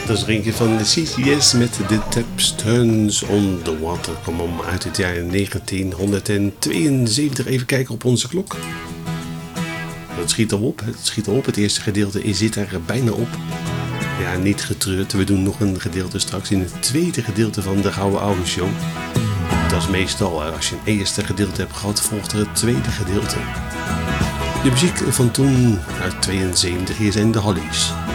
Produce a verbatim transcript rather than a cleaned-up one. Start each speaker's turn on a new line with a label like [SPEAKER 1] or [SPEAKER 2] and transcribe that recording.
[SPEAKER 1] Dat is er eentje van C C S met The Taps Turns on the Water. Kom om uit het jaar negentienhonderdtweeënzeventig. Even kijken op onze klok. Het schiet al op. Het schiet al op. Het eerste gedeelte zit er bijna op. Ja, niet getreurd. We doen nog een gedeelte straks in het tweede gedeelte van de Gouden Oude Show. Dat is meestal, als je een eerste gedeelte hebt gehad, volgt er het tweede gedeelte. De muziek van toen uit tweeënzeventig. Hier zijn de Hollies.